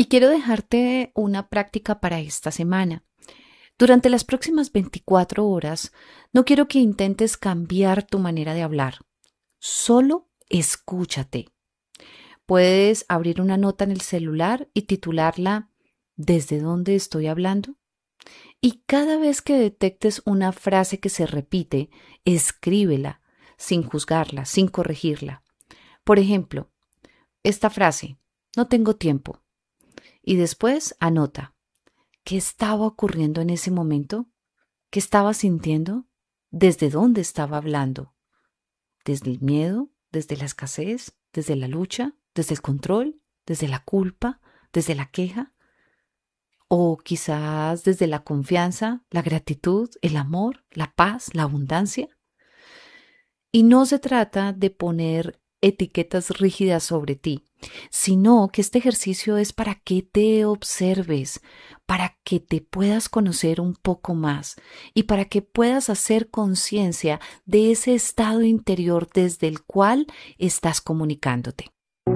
quiero dejarte una práctica para esta semana. Durante las próximas 24 horas, no quiero que intentes cambiar tu manera de hablar. Solo escúchate. Puedes abrir una nota en el celular y titularla ¿Desde dónde estoy hablando? Y cada vez que detectes una frase que se repite, escríbela, sin juzgarla, sin corregirla. Por ejemplo, esta frase, no tengo tiempo. Y después anota, ¿qué estaba ocurriendo en ese momento? ¿Qué estaba sintiendo? ¿Desde dónde estaba hablando? ¿Desde el miedo? ¿Desde la escasez? ¿Desde la lucha? ¿Desde el control? ¿Desde la culpa? ¿Desde la queja? ¿O quizás desde la confianza, la gratitud, el amor, la paz, la abundancia? Y no se trata de poner etiquetas rígidas sobre ti, sino que este ejercicio es para que te observes, para que te puedas conocer un poco más y para que puedas hacer conciencia de ese estado interior desde el cual estás comunicándote.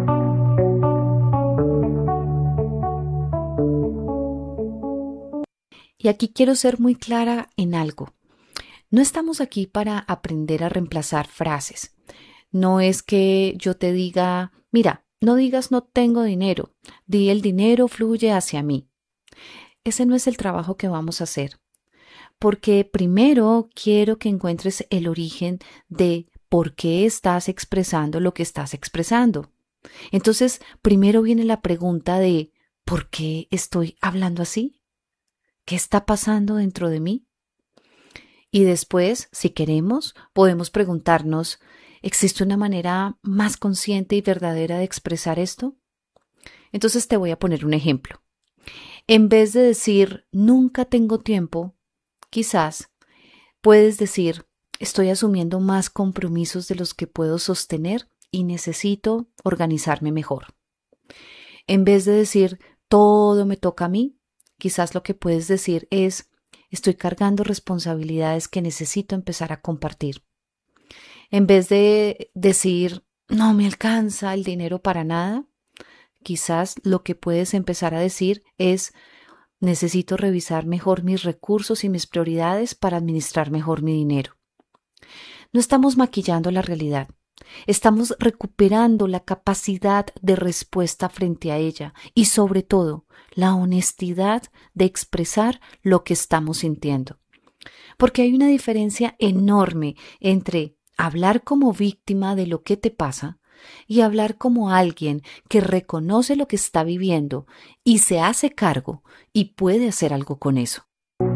Y aquí quiero ser muy clara en algo. No estamos aquí para aprender a reemplazar frases. No es que yo te diga, mira, no digas no tengo dinero, di el dinero fluye hacia mí. Ese no es el trabajo que vamos a hacer, porque primero quiero que encuentres el origen de por qué estás expresando lo que estás expresando. Entonces, primero viene la pregunta de ¿por qué estoy hablando así? ¿Qué está pasando dentro de mí? Y después, si queremos, podemos preguntarnos, ¿existe una manera más consciente y verdadera de expresar esto? Entonces te voy a poner un ejemplo. En vez de decir, nunca tengo tiempo, quizás puedes decir, estoy asumiendo más compromisos de los que puedo sostener y necesito organizarme mejor. En vez de decir, todo me toca a mí, quizás lo que puedes decir es, estoy cargando responsabilidades que necesito empezar a compartir. En vez de decir, no me alcanza el dinero para nada, quizás lo que puedes empezar a decir es, necesito revisar mejor mis recursos y mis prioridades para administrar mejor mi dinero. No estamos maquillando la realidad. Estamos recuperando la capacidad de respuesta frente a ella y sobre todo la honestidad de expresar lo que estamos sintiendo. Porque hay una diferencia enorme entre hablar como víctima de lo que te pasa y hablar como alguien que reconoce lo que está viviendo y se hace cargo y puede hacer algo con eso.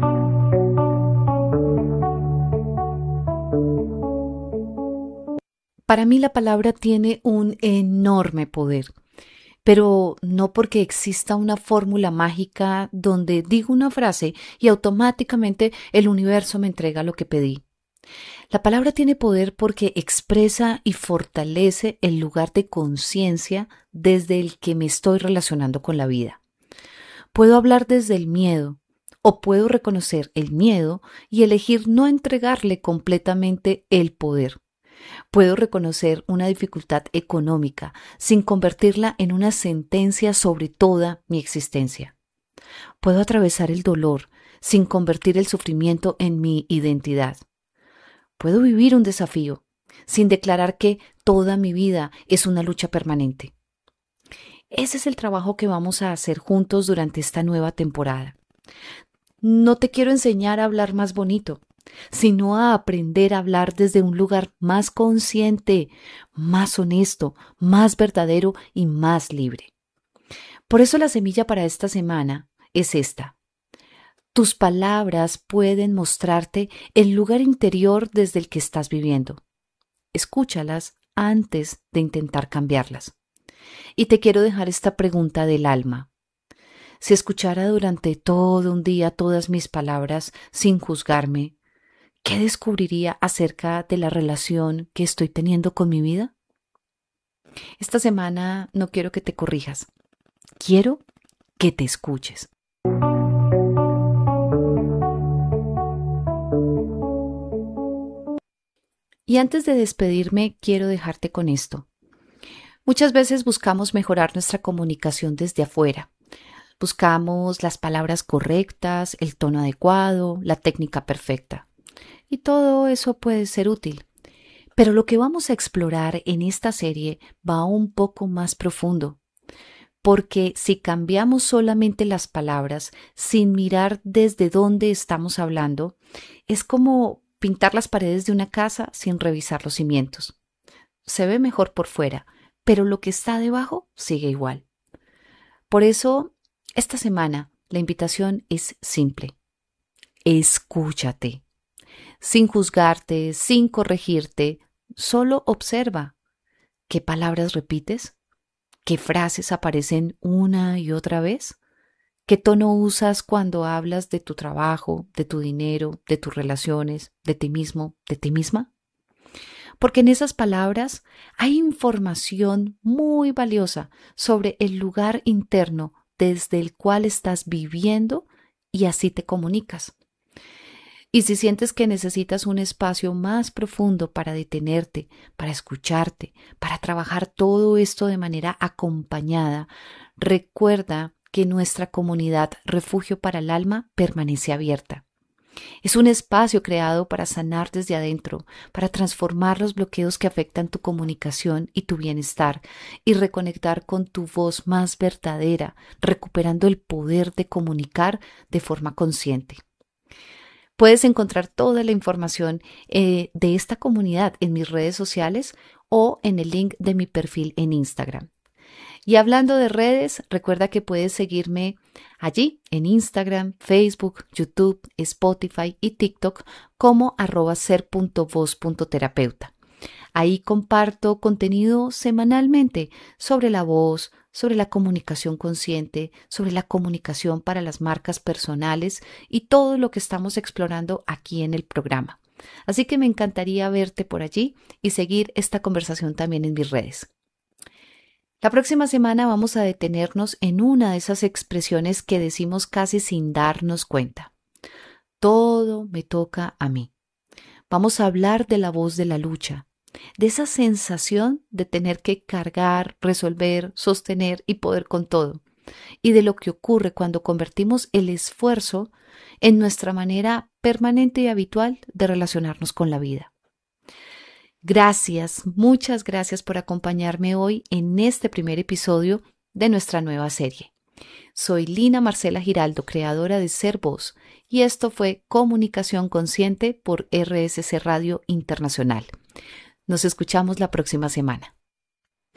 Para mí la palabra tiene un enorme poder, pero no porque exista una fórmula mágica donde digo una frase y automáticamente el universo me entrega lo que pedí. La palabra tiene poder porque expresa y fortalece el lugar de conciencia desde el que me estoy relacionando con la vida. Puedo hablar desde el miedo o puedo reconocer el miedo y elegir no entregarle completamente el poder. Puedo reconocer una dificultad económica sin convertirla en una sentencia sobre toda mi existencia. Puedo atravesar el dolor sin convertir el sufrimiento en mi identidad. Puedo vivir un desafío sin declarar que toda mi vida es una lucha permanente. Ese es el trabajo que vamos a hacer juntos durante esta nueva temporada. No te quiero enseñar a hablar más bonito, sino a aprender a hablar desde un lugar más consciente, más honesto, más verdadero y más libre. Por eso la semilla para esta semana es esta. Tus palabras pueden mostrarte el lugar interior desde el que estás viviendo. Escúchalas antes de intentar cambiarlas. Y te quiero dejar esta pregunta del alma. Si escuchara durante todo un día todas mis palabras sin juzgarme, ¿qué descubriría acerca de la relación que estoy teniendo con mi vida? Esta semana no quiero que te corrijas. Quiero que te escuches. Y antes de despedirme, quiero dejarte con esto. Muchas veces buscamos mejorar nuestra comunicación desde afuera, Buscamos las palabras correctas, el tono adecuado, la técnica perfecta. Y todo eso puede ser útil. Pero lo que vamos a explorar en esta serie va un poco más profundo, porque si cambiamos solamente las palabras sin mirar desde dónde estamos hablando, es como pintar las paredes de una casa sin revisar los cimientos. Se ve mejor por fuera, pero lo que está debajo sigue igual. Por eso, esta semana la invitación es simple. Escúchate. Sin juzgarte, sin corregirte, solo observa. ¿Qué palabras repites? ¿Qué frases aparecen una y otra vez? ¿Qué tono usas cuando hablas de tu trabajo, de tu dinero, de tus relaciones, de ti mismo, de ti misma? Porque en esas palabras hay información muy valiosa sobre el lugar interno desde el cual estás viviendo y así te comunicas. Y si sientes que necesitas un espacio más profundo para detenerte, para escucharte, para trabajar todo esto de manera acompañada, recuerda que nuestra comunidad Refugio para el Alma permanece abierta. Es un espacio creado para sanar desde adentro, para transformar los bloqueos que afectan tu comunicación y tu bienestar y reconectar con tu voz más verdadera, recuperando el poder de comunicar de forma consciente. Puedes encontrar toda la información de esta comunidad en mis redes sociales o en el link de mi perfil en Instagram. Y hablando de redes, recuerda que puedes seguirme allí en Instagram, Facebook, YouTube, Spotify y TikTok como @ser.voz.terapeuta. Ahí comparto contenido semanalmente sobre la voz, sobre la comunicación consciente, sobre la comunicación para las marcas personales y todo lo que estamos explorando aquí en el programa. Así que me encantaría verte por allí y seguir esta conversación también en mis redes. La próxima semana vamos a detenernos en una de esas expresiones que decimos casi sin darnos cuenta. Todo me toca a mí. Vamos a hablar de la voz de la lucha, de esa sensación de tener que cargar, resolver, sostener y poder con todo, y de lo que ocurre cuando convertimos el esfuerzo en nuestra manera permanente y habitual de relacionarnos con la vida. Gracias, muchas gracias por acompañarme hoy en este primer episodio de nuestra nueva serie. Soy Lina Marcela Giraldo, creadora de Ser Voz, y esto fue Comunicación Consciente por RSC Radio Internacional. Nos escuchamos la próxima semana.